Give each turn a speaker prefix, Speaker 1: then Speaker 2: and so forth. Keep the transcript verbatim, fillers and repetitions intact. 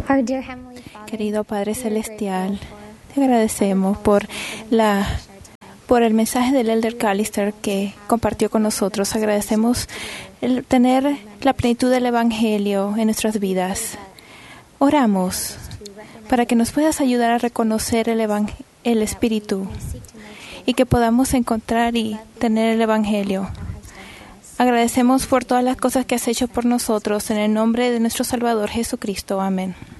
Speaker 1: Our dear Heavenly Father,
Speaker 2: Querido Padre
Speaker 1: we are grateful
Speaker 2: Celestial,
Speaker 1: for
Speaker 2: te agradecemos por la por el mensaje del Elder Callister que compartió con nosotros. Agradecemos el tener la plenitud del Evangelio en nuestras vidas. Oramos para que nos puedas ayudar a reconocer el, evang- el Espíritu y que podamos encontrar y tener el Evangelio. Agradecemos por todas las cosas que has hecho por nosotros, en el nombre de nuestro Salvador Jesucristo. Amén.